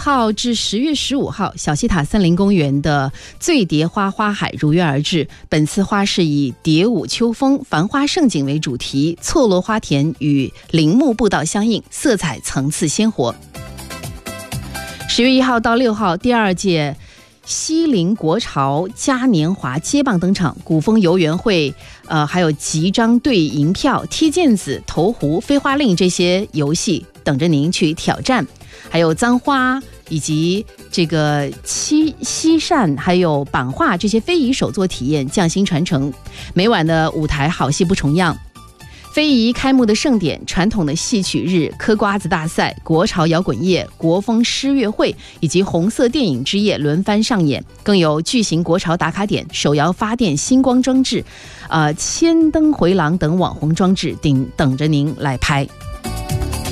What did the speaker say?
号至10月15号，小西塔森林公园的醉蝶花花海如约而至。本次花市以蝶舞秋风、繁花盛景为主题，错落花田与林木步道相应，色彩层次鲜活。10月1号到6号，第2届西林国潮嘉年华接棒登场，古风游园会，还有集章对银票、踢毽子、投壶、飞花令这些游戏等着您去挑战，还有簪花以及这个西扇还有版画这些非遗手作体验匠心传承。每晚的舞台好戏不重样，非遗开幕的盛典，传统的戏曲日、嗑瓜子大赛、国潮摇滚夜、国风诗乐会以及红色电影之夜轮番上演，更有巨型国潮打卡点、手摇发电星光装置、千灯回廊等网红装置等着您来拍。